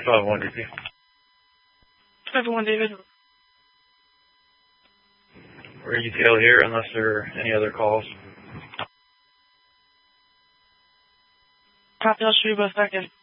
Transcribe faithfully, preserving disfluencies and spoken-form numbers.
five one D P. five one David. We're U T L here unless there are any other calls. Copy, I'll show you both back in.